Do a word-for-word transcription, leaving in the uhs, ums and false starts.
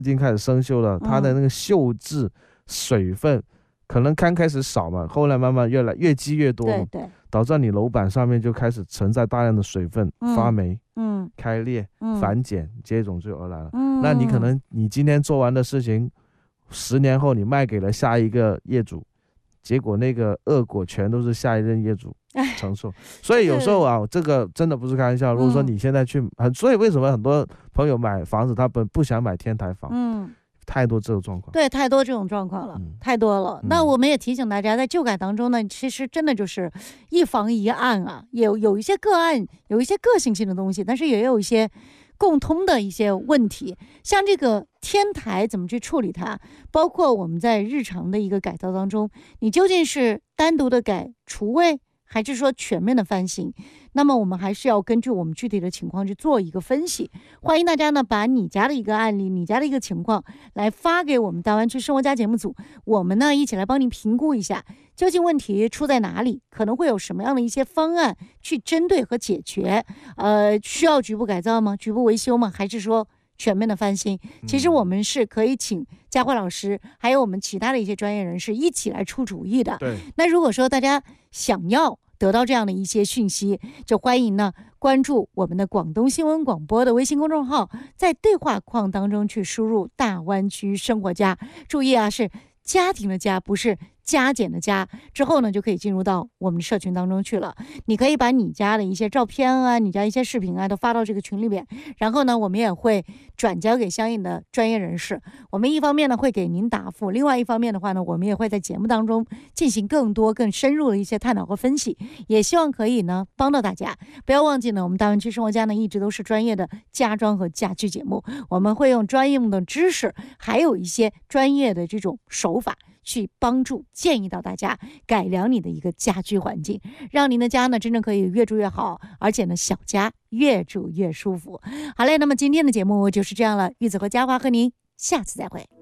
已经开始生锈了，它的那个锈质、水分可能刚开始少嘛，后来慢慢越来越积越多嘛， 对对， 导致你楼板上面就开始存在大量的水分， 嗯、 发霉、 嗯、 开裂、 嗯、 反碱接踵就而来了。 嗯， 那你可能你今天做完的事情，十年后你卖给了下一个业主，结果那个恶果全都是下一任业主承受。所以有时候啊，这个真的不是开玩笑。如果说你现在去很，所以为什么很多朋友买房子，他本不想买天台房？ 嗯， 太多这种状况。 对，太多这种状况了， 嗯、 太多了。 嗯、 那我们也提醒大家，在旧改当中呢，其实真的就是一房一案啊，有有一些个案，有一些个性性的东西，但是也有一些共通的一些问题，像这个天台怎么去处理它，包括我们在日常的一个改造当中，你究竟是单独的改厨卫，还是说全面的翻新？那么我们还是要根据我们具体的情况去做一个分析。欢迎大家呢把你家的一个案例、你家的一个情况来发给我们大湾区生活家节目组，我们呢一起来帮您评估一下，究竟问题出在哪里，可能会有什么样的一些方案去针对和解决。呃，需要局部改造吗？局部维修吗？还是说全面的翻新？其实我们是可以请佳慧老师还有我们其他的一些专业人士一起来出主意的。 对， 那如果说大家想要得到这样的一些讯息，就欢迎呢关注我们的广东新闻广播的微信公众号，在对话框当中去输入大湾区生活家，注意啊，是家庭的家，不是加减的加，之后呢就可以进入到我们的社群当中去了。你可以把你家的一些照片啊，你家一些视频啊都发到这个群里边，然后呢我们也会转交给相应的专业人士。我们一方面呢会给您答复，另外一方面的话呢，我们也会在节目当中进行更多更深入的一些探讨和分析，也希望可以呢帮到大家。不要忘记呢，我们大湾区生活家呢一直都是专业的家装和家居节目，我们会用专业的知识，还有一些专业的这种手法去帮助建议到大家改良你的一个家居环境，让您的家呢真正可以越住越好，而且呢小家越住越舒服。好嘞，那么今天的节目就是这样了，玉子和佳华和您下次再会。